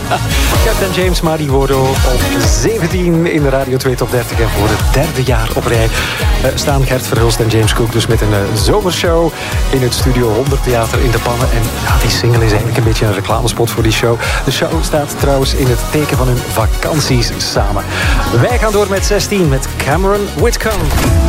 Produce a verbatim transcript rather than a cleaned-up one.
Captain James Mariwodo op zeventien in de Radio twee Top dertig. En voor het derde jaar op rij uh, staan Gert Verhulst en James Cook dus met een uh, zomershow in het Studio honderd Theater in de Pannen. En ja, die single is eigenlijk een beetje een reclamespot voor die show. De show staat trouwens in het teken van hun vakanties samen. Wij gaan door met zestien met Cameron Whitcomb.